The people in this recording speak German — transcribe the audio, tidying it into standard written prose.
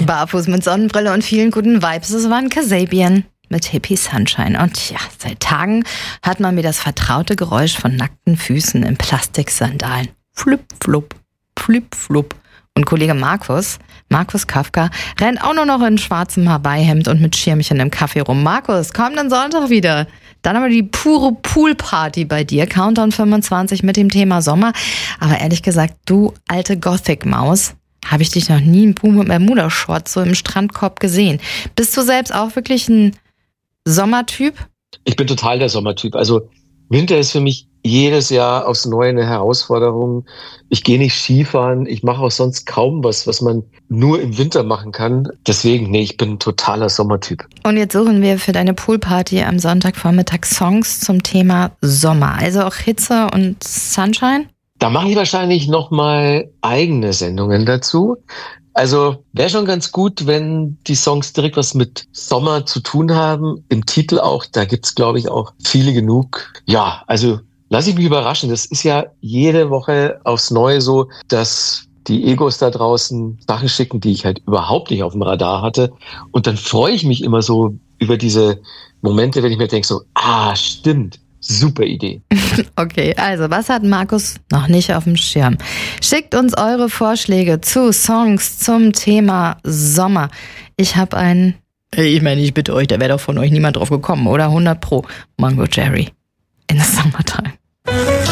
Barfuß mit Sonnenbrille und vielen guten Vibes. Es waren Kasabian mit Hippie Sunshine. Und ja, seit Tagen hört man mir das vertraute Geräusch von nackten Füßen in Plastiksandalen. Flip, flup, flip, flup. Und Kollege Markus Kafka, rennt auch nur noch in schwarzem Hawaii-Hemd und mit Schirmchen im Kaffee rum. Markus, kommenden Sonntag wieder. Dann haben wir die pure Poolparty bei dir. Countdown 25 mit dem Thema Sommer. Aber ehrlich gesagt, du alte Gothic-Maus, habe ich dich noch nie im Pool mit Bermuda-Shorts so im Strandkorb gesehen. Bist du selbst auch wirklich ein Sommertyp? Ich bin total der Sommertyp. Also Winter ist für mich jedes Jahr aufs Neue eine Herausforderung. Ich gehe nicht Skifahren. Ich mache auch sonst kaum was man nur im Winter machen kann. Deswegen, ich bin ein totaler Sommertyp. Und jetzt suchen wir für deine Poolparty am Sonntagvormittag Songs zum Thema Sommer. Also auch Hitze und Sunshine? Da mache ich wahrscheinlich nochmal eigene Sendungen dazu. Also wäre schon ganz gut, wenn die Songs direkt was mit Sommer zu tun haben. Im Titel auch, da gibt's glaube ich auch viele genug. Ja, also lass ich mich überraschen. Das ist ja jede Woche aufs Neue so, dass die Egos da draußen Sachen schicken, die ich halt überhaupt nicht auf dem Radar hatte. Und dann freue ich mich immer so über diese Momente, wenn ich mir denke so, stimmt. Super Idee. Okay, also was hat Markus noch nicht auf dem Schirm? Schickt uns eure Vorschläge zu Songs zum Thema Sommer. Ich habe einen, ich bitte euch, da wäre doch von euch niemand drauf gekommen, oder? 100 Pro. Mango Jerry in the Summertime.